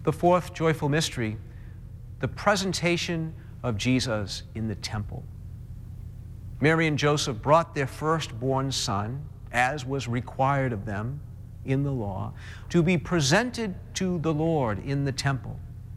The fourth joyful mystery, the presentation of Jesus in the temple. Mary and Joseph brought their firstborn son, as was required of them in the law, to be presented to the Lord in the temple.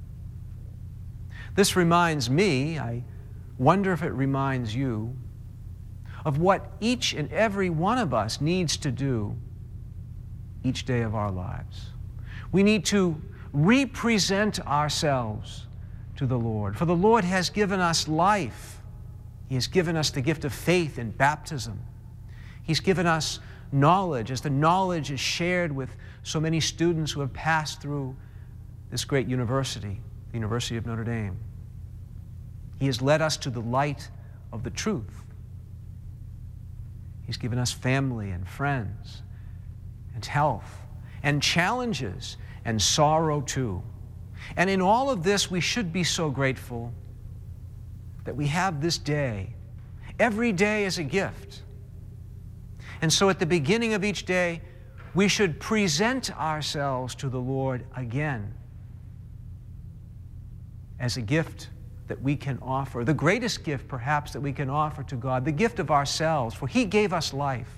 This reminds me, I wonder if it reminds you, of what each and every one of us needs to do each day of our lives. We need to represent ourselves to the Lord. For the Lord has given us life. He has given us the gift of faith in baptism. He's given us knowledge, as the knowledge is shared with so many students who have passed through this great university, the University of Notre Dame. He has led us to the light of the truth. He's given us family and friends and health and challenges and sorrow too. And in all of this, we should be so grateful that we have this day. Every day is a gift. And so at the beginning of each day, we should present ourselves to the Lord again as a gift that we can offer, the greatest gift perhaps that we can offer to God, the gift of ourselves, for He gave us life.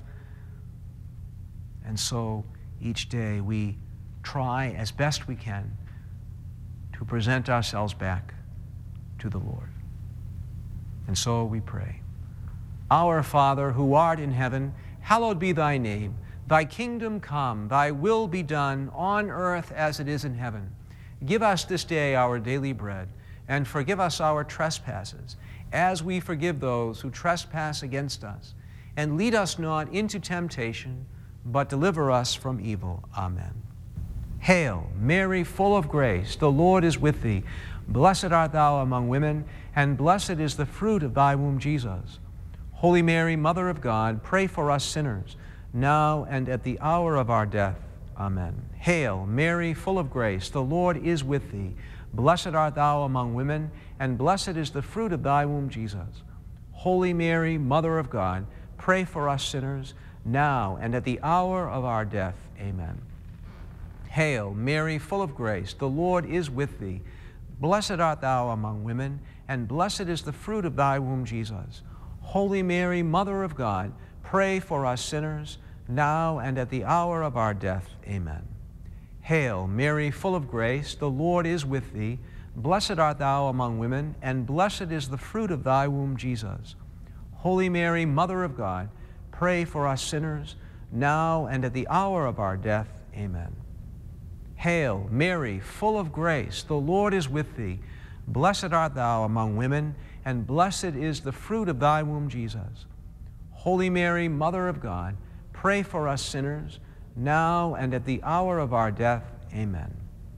And so each day we try as best we can to present ourselves back to the Lord. And so we pray. Our Father, who art in heaven, hallowed be thy name. Thy kingdom come, thy will be done on earth as it is in heaven. Give us this day our daily bread, and forgive us our trespasses, as we forgive those who trespass against us. And lead us not into temptation, but deliver us from evil. Amen. Hail, Mary, full of grace, the Lord is with thee. Blessed art thou among women, and blessed is the fruit of thy womb, Jesus. Holy Mary, Mother of God, pray for us sinners, now and at the hour of our death. Amen. Hail, Mary, full of grace, the Lord is with thee. Blessed art thou among women, and blessed is the fruit of thy womb, Jesus. Holy Mary, Mother of God, pray for us sinners, now and at the hour of our death. Amen. Hail, Mary, full of grace, the Lord is with thee. Blessed art thou among women, and blessed is the fruit of thy womb, Jesus. Holy Mary, Mother of God, pray for us sinners, now and at the hour of our death. Amen. Hail, Mary, full of grace, the Lord is with thee. Blessed art thou among women, and blessed is the fruit of thy womb, Jesus. Holy Mary, Mother of God, pray for us sinners, now and at the hour of our death. Amen. Hail, Mary, full of grace, the Lord is with thee. Blessed art thou among women, and blessed is the fruit of thy womb, Jesus. Holy Mary, Mother of God, pray for us sinners, now and at the hour of our death. Amen.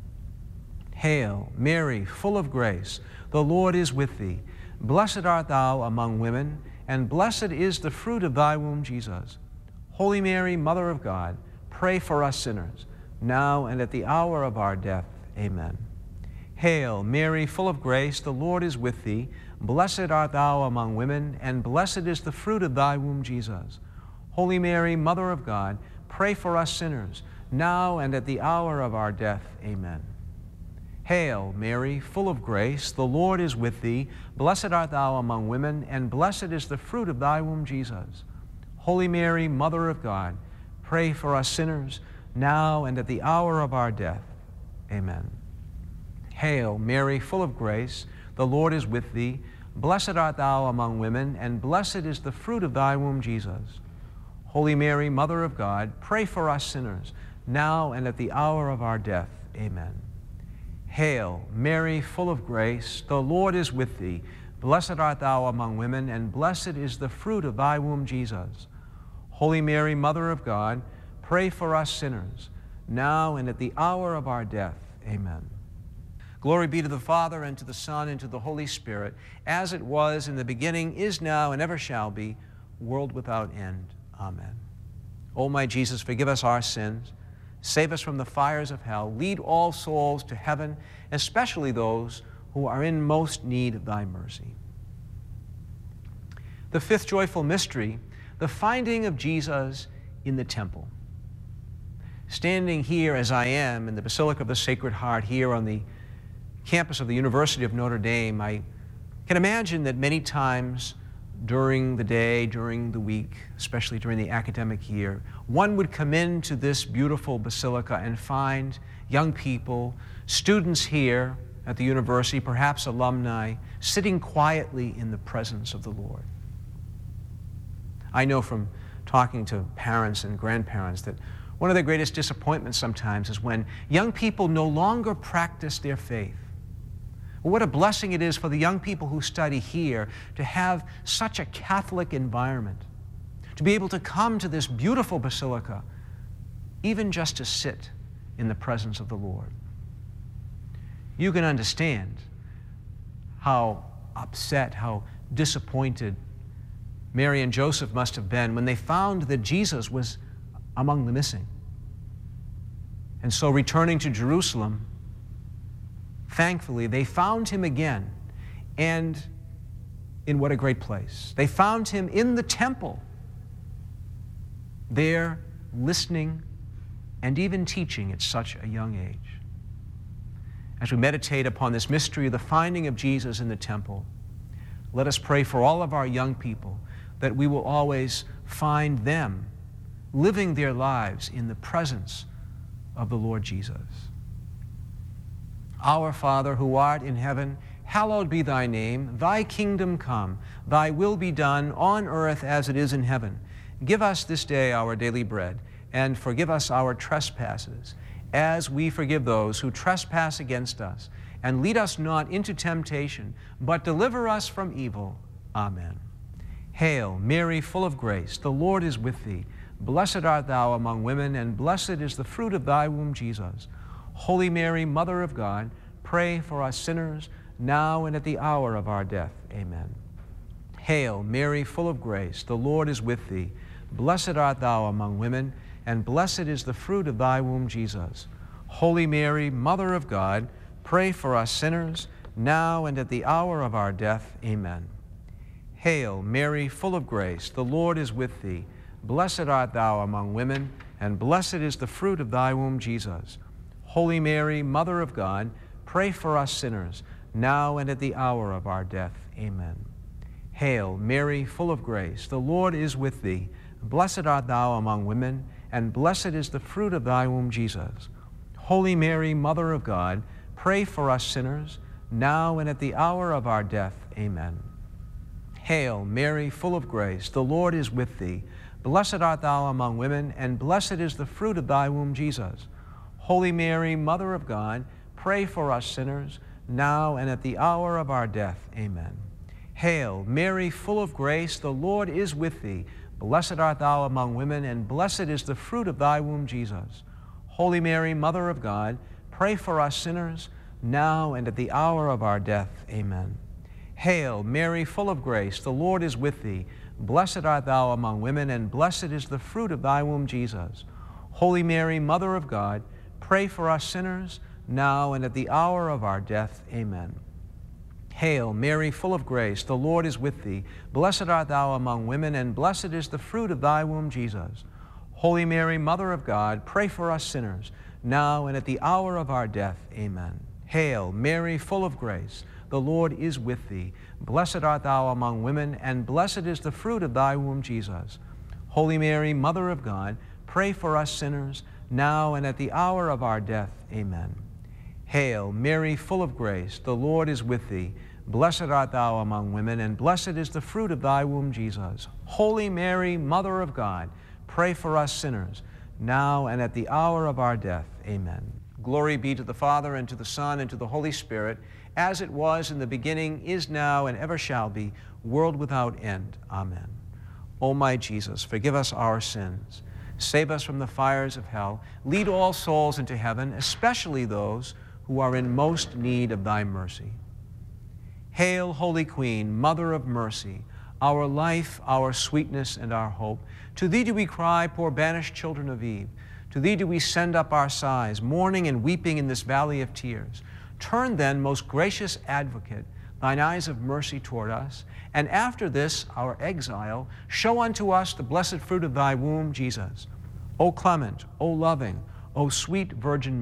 Hail, Mary, full of grace, the Lord is with thee. Blessed art thou among women, and blessed is the fruit of thy womb, Jesus. Holy Mary, Mother of God, pray for us sinners, now and at the hour of our death. Amen. Hail, Mary, full of grace, the Lord is with thee. Blessed art thou among women, and blessed is the fruit of thy womb, Jesus. Holy Mary, Mother of God, pray for us sinners, now and at the hour of our death. Amen. Hail, Mary, full of grace, the Lord is with thee. Blessed art thou among women, and blessed is the fruit of thy womb, Jesus. Holy Mary, Mother of God, pray for us sinners, now and at the hour of our death. Amen. Hail, Mary, full of grace, the Lord is with thee. Blessed art thou among women, and blessed is the fruit of thy womb, Jesus. Holy Mary, Mother of God, pray for us sinners, now and at the hour of our death. Amen. Hail, Mary, full of grace, the Lord is with thee. Blessed art thou among women, and blessed is the fruit of thy womb, Jesus. Holy Mary, Mother of God, pray for us sinners, now and at the hour of our death. Amen. Glory be to the Father, and to the Son, and to the Holy Spirit, as it was in the beginning, is now, and ever shall be, world without end. Amen. O my Jesus, forgive us our sins, save us from the fires of hell, lead all souls to heaven, especially those who are in most need of thy mercy. The fifth joyful mystery, the finding of Jesus in the temple. Standing here as I am in the Basilica of the Sacred Heart here on the campus of the University of Notre Dame, I can imagine that many times during the day, during the week, especially during the academic year, one would come into this beautiful basilica and find young people, students here at the university, perhaps alumni, sitting quietly in the presence of the Lord. I know from talking to parents and grandparents that one of the greatest disappointments sometimes is when young people no longer practice their faith. Well, what a blessing it is for the young people who study here to have such a Catholic environment, to be able to come to this beautiful basilica, even just to sit in the presence of the Lord. You can understand how upset, how disappointed Mary and Joseph must have been when they found that Jesus was among the missing. And so returning to Jerusalem, thankfully, they found him again. And in what a great place. They found him in the temple, there listening and even teaching at such a young age. As we meditate upon this mystery of the finding of Jesus in the temple, let us pray for all of our young people that we will always find them living their lives in the presence of the Lord Jesus. Our Father, who art in heaven, hallowed be thy name. Thy kingdom come. Thy will be done on earth as it is in heaven. Give us this day our daily bread, and forgive us our trespasses, as we forgive those who trespass against us. And lead us not into temptation, but deliver us from evil. Amen. Hail, Mary, full of grace, the Lord is with thee. Blessed art thou among women, and blessed is the fruit of thy womb, Jesus. Holy Mary, Mother of God, pray for us sinners, now and at the hour of our death. Amen. Hail, Mary, full of grace, the Lord is with thee. Blessed art thou among women, and blessed is the fruit of thy womb, Jesus. Holy Mary, Mother of God, pray for us sinners, now and at the hour of our death. Amen. Hail, Mary, full of grace, the Lord is with thee. Blessed art thou among women, and blessed is the fruit of thy womb, Jesus. Holy Mary, Mother of God, pray for us sinners, now and at the hour of our death. Amen. Hail, Mary, full of grace, the Lord is with thee. Blessed art thou among women, and blessed is the fruit of thy womb, Jesus. Holy Mary, Mother of God, pray for us sinners, now and at the hour of our death. Amen. Hail, Mary, full of grace, the Lord is with thee. Blessed art thou among women, and blessed is the fruit of thy womb, Jesus. Holy Mary, Mother of God, pray for us sinners, now and at the hour of our death. Amen. Hail, Mary, full of grace, the Lord is with thee. Blessed art thou among women, and blessed is the fruit of thy womb, Jesus. Holy Mary, Mother of God, pray for us sinners, now and at the hour of our death. Amen. Hail, Mary, full of grace, the Lord is with thee. Blessed art thou among women, and blessed is the fruit of thy womb, Jesus. Holy Mary, Mother of God, pray for us sinners, now and at the hour of our death. Amen. Hail, Mary, full of grace, the Lord is with thee. Blessed art thou among women, and blessed is the fruit of thy womb, Jesus. Holy Mary, Mother of God, pray for us sinners, now and at the hour of our death. Amen. Hail, Mary, full of grace, the Lord is with thee. Blessed art thou among women, and blessed is the fruit of thy womb, Jesus. Holy Mary, Mother of God, pray for us sinners, now and at the hour of our death. Amen. Hail, Mary, full of grace, the Lord is with thee. Blessed art thou among women, and blessed is the fruit of thy womb, Jesus. Holy Mary, Mother of God, pray for us sinners, now and at the hour of our death. Amen. Glory be to the Father, and to the Son, and to the Holy Spirit, as it was in the beginning, is now, and ever shall be, world without end. Amen. O my Jesus, forgive us our sins. Save us from the fires of hell. Lead all souls into heaven, especially those who are in most need of thy mercy. Hail, Holy Queen, Mother of mercy, our life, our sweetness, and our hope. To thee do we cry, poor banished children of Eve. To thee do we send up our sighs, mourning and weeping in this valley of tears. Turn then, most gracious Advocate, thine eyes of mercy toward us, and after this, our exile, show unto us the blessed fruit of thy womb, Jesus. O clement, O loving, O sweet Virgin